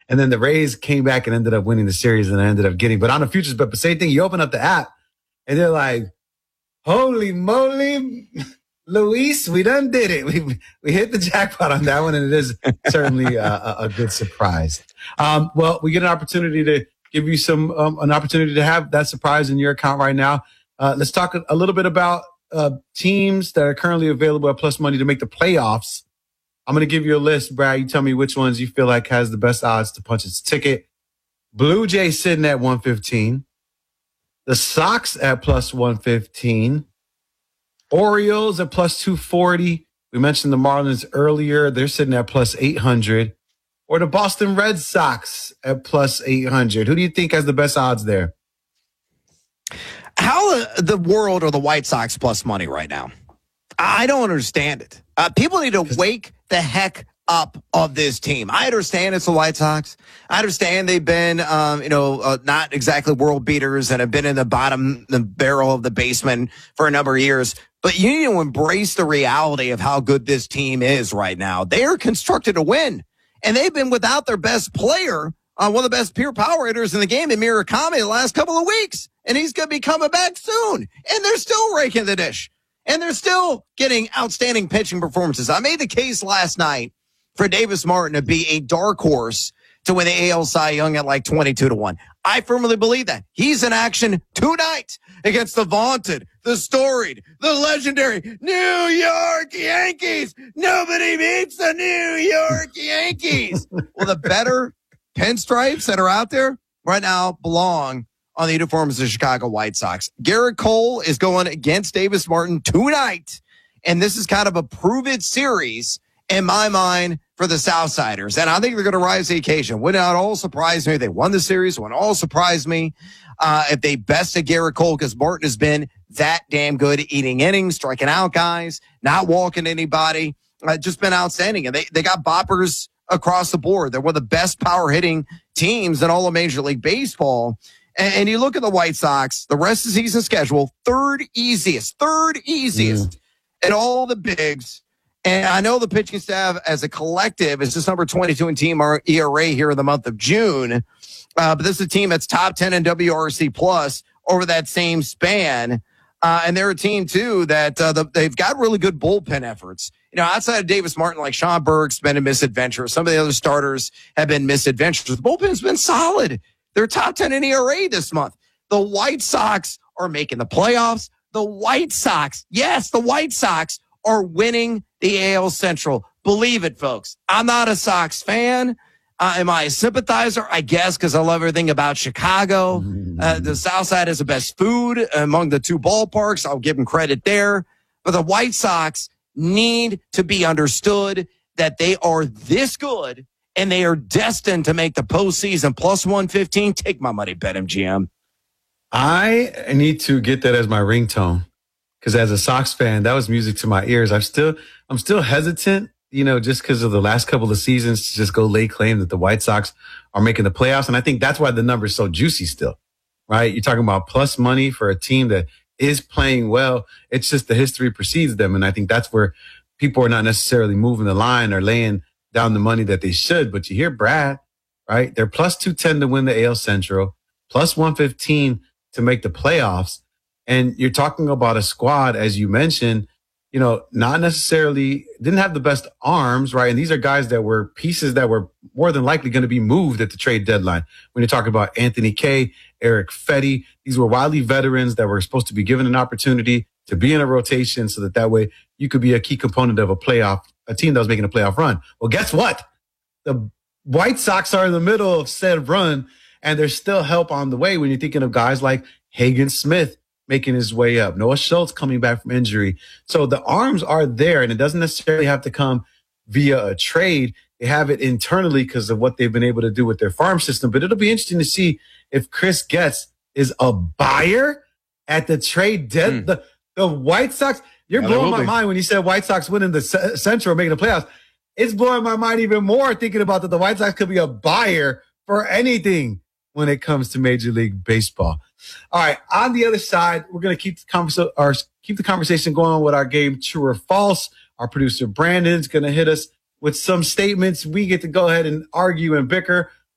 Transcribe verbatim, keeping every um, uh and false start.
And then the Rays came back and ended up winning the series and I ended up getting, but on the futures, but the same thing, you open up the app and they're like, holy moly, Luis, we done did it. We we hit the jackpot on that one, and it is certainly a, a good surprise. Um, well, we get an opportunity to give you some um, an opportunity to have that surprise in your account right now. Uh, let's talk a, a little bit about uh, teams that are currently available at Plus Money to make the playoffs. I'm going to give you a list, Brad. You tell me which ones you feel like has the best odds to punch its ticket. Blue Jays sitting at one fifteen. The Sox at plus one fifteen. Orioles at plus two forty. We mentioned the Marlins earlier. They're sitting at plus eight hundred. Or the Boston Red Sox at plus eight hundred. Who do you think has the best odds there? How the world are the White Sox plus money right now? I don't understand it. Uh, people need to wake the heck up of this team. I understand it's the White Sox. I understand they've been, um, you know, uh, not exactly world beaters and have been in the bottom, the barrel of the basement for a number of years. But you need to embrace the reality of how good this team is right now. They are constructed to win, and they've been without their best player, uh, one of the best pure power hitters in the game, in Murakami, the last couple of weeks. And he's going to be coming back soon. And they're still raking the dish. And they're still getting outstanding pitching performances. I made the case last night for Davis Martin to be a dark horse to win the A L Cy Young at like twenty-two to one. I firmly believe that. He's in action tonight against the vaunted, the storied, the legendary New York Yankees. Nobody beats the New York Yankees. Well, the better pinstripes that are out there right now belong on the uniforms of the Chicago White Sox. Garrett Cole is going against Davis Martin tonight, and this is kind of a prove-it series in my mind for the Southsiders, and I think they're going to rise to the occasion. Would not all surprise me. They won the series. Would all surprise me uh, if they bested Garrett Cole, because Martin has been that damn good at eating innings, striking out guys, not walking anybody. Uh, just been outstanding, and they, they got boppers across the board. They're one of the best power-hitting teams in all of Major League Baseball. And you look at the White Sox, the rest of the season schedule, third easiest, third easiest mm. at all the bigs. And I know the pitching staff as a collective is just number twenty-two in team E R A here in the month of June. Uh, but this is a team that's top ten in W R C plus over that same span. Uh, and they're a team, too, that uh, the, they've got really good bullpen efforts. You know, outside of Davis Martin, like Sean Berg's been a misadventure. Some of the other starters have been misadventures. The bullpen's been solid. They're top ten in E R A this month. The White Sox are making the playoffs. The White Sox, yes, the White Sox are winning the A L Central. Believe it, folks. I'm not a Sox fan. Uh, am I a sympathizer? I guess, because I love everything about Chicago. Uh, the South Side has the best food among the two ballparks. I'll give them credit there. But the White Sox need to be understood that they are this good, and they are destined to make the postseason. Plus one fifteen. Take my money, bet M G M. I need to get that as my ringtone, because as a Sox fan, that was music to my ears. I'm still, I'm still hesitant, you know, just because of the last couple of seasons, to just go lay claim that the White Sox are making the playoffs. And I think that's why the number is so juicy still, right? You're talking about plus money for a team that is playing well. It's just the history precedes them. And I think that's where people are not necessarily moving the line or laying down the money that they should. But you hear Brad, right? They're plus two ten to win the A L Central, plus one fifteen to make the playoffs. And you're talking about a squad, as you mentioned, you know, not necessarily didn't have the best arms, right? And these are guys that were pieces that were more than likely going to be moved at the trade deadline. When you're talking about Anthony Kay, Eric Fetty, these were wily veterans that were supposed to be given an opportunity to be in a rotation so that that way you could be a key component of a playoff, a team that was making a playoff run. Well, guess what? The White Sox are in the middle of said run, and there's still help on the way when you're thinking of guys like Hagen Smith making his way up, Noah Schultz coming back from injury. So the arms are there, and it doesn't necessarily have to come via a trade. They have it internally because of what they've been able to do with their farm system. But it'll be interesting to see if Chris Getz is a buyer at the trade deadline. Mm. The, the White Sox, you're yeah, blowing my be. mind when you said White Sox winning the C- Central, making the playoffs. It's blowing my mind even more thinking about that the White Sox could be a buyer for anything when it comes to Major League Baseball. All right, on the other side, we're going to keep the conversation, or keep the conversation going with our game True or False. Our producer Brandon's going to hit us with some statements. We get to go ahead and argue and bicker